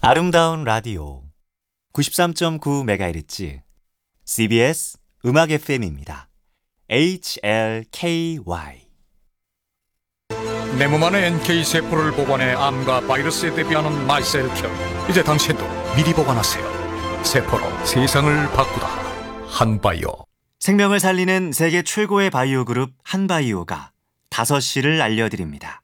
아름다운 라디오 93.9MHz CBS 음악 FM입니다. HLKY 내 몸 안에 NK세포를 보관해 암과 바이러스에 대비하는 마이셀캡. 이제 당신도 미리 보관하세요. 세포로 세상을 바꾸다. 한바이오. 생명을 살리는 세계 최고의 바이오 그룹 한바이오가 5시를 알려드립니다.